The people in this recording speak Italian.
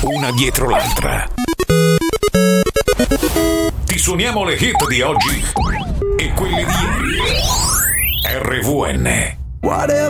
una dietro l'altra. Ti suoniamo le hit di oggi e quelle di ieri. RVN. Whatever